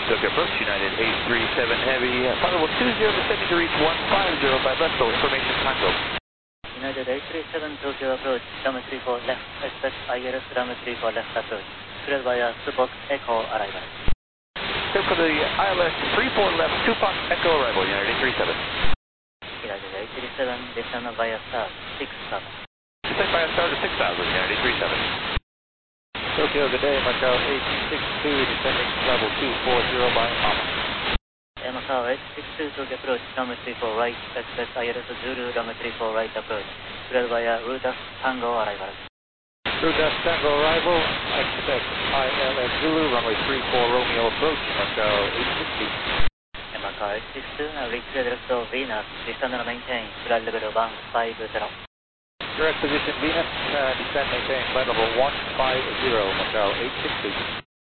Tokyo approach, United 837 Heavy, final 20 descending to reach 150 by Bristol, information Tango. United 837 Tokyo approach, runway 34 left, expect ILS runway 34 left approach, cleared via Tupac Echo arrival. Clear for the ILS 34 left, Tupac Echo arrival, United 837. United 837, descend via start, 6,000. Descend via start to 6,000, United 837. Tokyo, good day, Macau 862, descending level 240 by Mama. Macau 862 Tokyo approach, runway 34 right, expect ILS Zulu runway 34 right approach, cleared via Rudas Tango arrival. Rudas Tango arrival, expect ILS Zulu runway 34 Romeo approach, Macau 860. Macau 862, reach direct to Venus, descend and maintain, flight level 150. Direct position Venus, descend maintain, flight level 150, Macau 860.